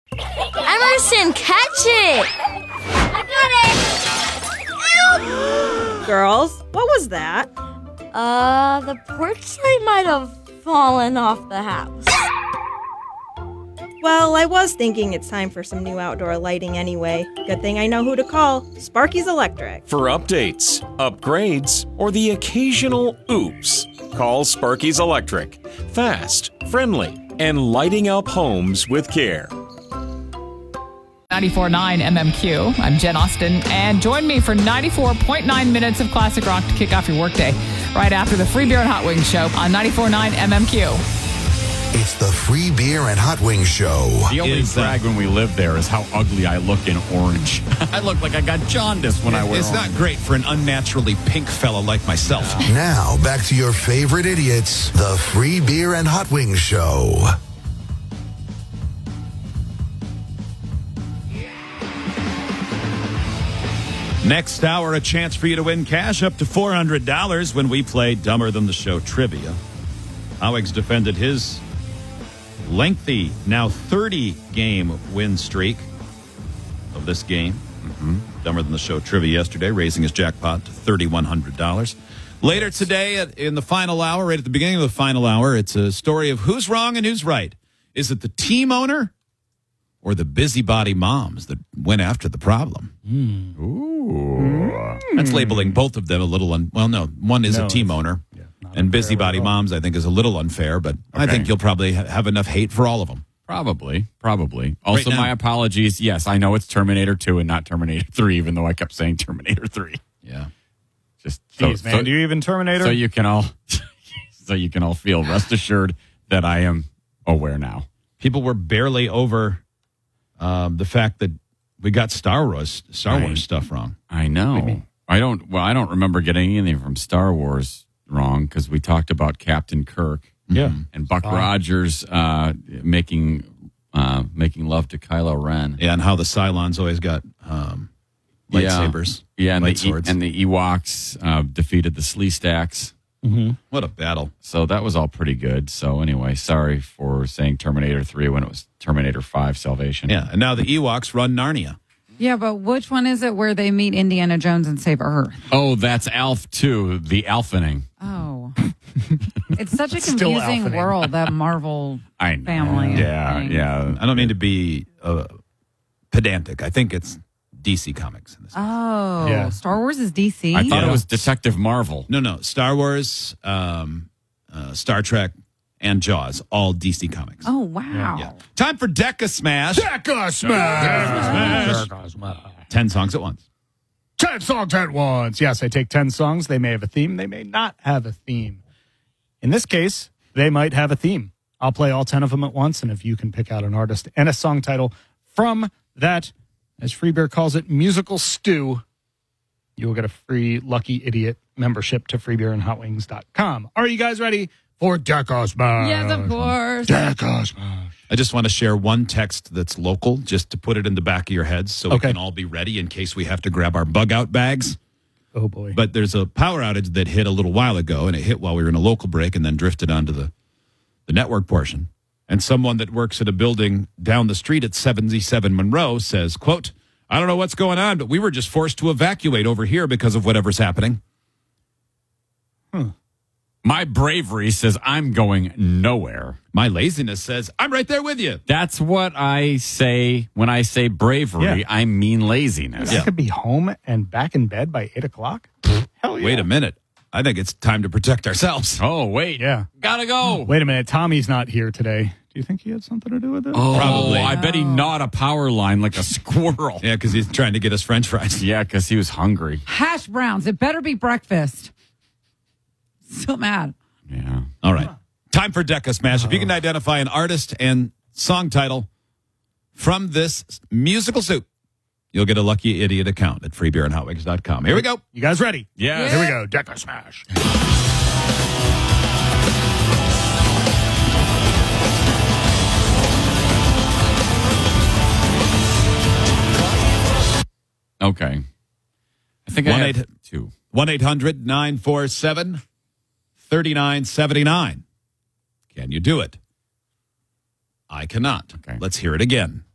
Emerson, catch it! I got it! Girls, what was that? The porch light might have fallen off the house. Well, I was thinking it's time for some new outdoor lighting anyway. Good thing I know who to call. Sparky's Electric. For updates, upgrades, or the occasional oops, call Sparky's Electric. Fast, friendly, and lighting up homes with care. 94.9 MMQ. I'm Jen Austen, and join me for 94.9 minutes of classic rock to kick off your workday right after the Free Beer and Hot Wings show on 94.9 MMQ. It's the Free Beer and Hot Wings Show. The only brag when we lived there is how ugly I look in orange. I look like I got jaundice when I wear It's orange. not great for an unnaturally pink fella like myself. Now, back to your favorite idiots, the Free Beer and Hot Wings Show. Next hour, a chance for you to win cash up to $400 when we play Dumber Than the Show trivia. Alex defended his lengthy, now 30-game win streak of this game. Dumber Than the Show trivia yesterday, raising his jackpot to $3,100. Later today, in the final hour, right at the beginning of the final hour, it's a story of who's wrong and who's right. Is it the team owner or the busybody moms that went after the problem? That's labeling both of them a little one is a team owner. And busybody moms, I think, is a little unfair, but I think you'll probably have enough hate for all of them. Probably. Also, my apologies. Yes, I know it's Terminator 2 and not Terminator 3, even though I kept saying Terminator 3. Yeah. Just Jeez, man, do you even Terminator? So you can all feel rest assured that I am aware now. People were barely over the fact that we got Star Wars stuff wrong. I know. I don't remember getting anything from Star Wars wrong because we talked about Captain Kirk. Yeah. And Buck Rogers making love to Kylo Ren. Yeah, and how the Cylons always got lightsabers. Yeah, and light swords. and the Ewoks defeated the Sleestaks. What a battle. So that was all pretty good. So anyway, sorry for saying Terminator 3 when it was Terminator 5 Salvation. Yeah, and now the Ewoks run Narnia. Yeah, but which one is it where they meet Indiana Jones and save Earth? Oh, that's Alf 2, the Alphening. Oh. It's such a confusing world, that Marvel family. Yeah. I don't mean to be pedantic. I think it's DC Comics in this case. Oh, Yeah. Star Wars is DC? I thought it was Detective Marvel. No. Star Wars, Star Trek, and Jaws, all DC Comics. Oh, wow. Yeah. Time for Deca Smash. Deca Smash! 10 songs at once. 10 songs at once. Yes, I take 10 songs. They may have a theme. They may not have a theme. In this case, they might have a theme. I'll play all 10 of them at once, and if you can pick out an artist and a song title from that, as Free Beer calls it, musical stew, you will get a free Lucky Idiot membership to freebeerandhotwings.com. Are you guys ready for Deca Smash? Yes, of course. Deca Smash. I just want to share one text that's local, just to put it in the back of your heads so we Okay. can all be ready in case we have to grab our bug out bags. Oh, boy. But there's a power outage that hit a little while ago, and it hit while we were in a local break and then drifted onto the network portion. And someone that works at a building down the street at 77 Monroe says, quote, I don't know what's going on, but we were just forced to evacuate over here because of whatever's happening. My bravery says I'm going nowhere. My laziness says, I'm right there with you. That's what I say when I say bravery. Yeah. I mean laziness. I could be home and back in bed by 8 o'clock? Hell yeah. Wait a minute. I think it's time to protect ourselves. Oh, wait. Yeah. Gotta go. Wait a minute. Tommy's not here today. Do you think he had something to do with it? Oh, Probably. I bet he gnawed a power line like a squirrel. Yeah, because he's trying to get us French fries. Yeah, because he was hungry. Hash browns. It better be breakfast. So mad. Yeah. All right. Time for Deca Smash. If you can identify an artist and song title from this musical soup, you'll get a Lucky Idiot account at freebeerandhotwings.com. Here we go. You guys ready? Yes. Here we go. Deca Smash. Okay. I think I have two. 1-800-947-3979. Can you do it? I cannot. Okay. Let's hear it again.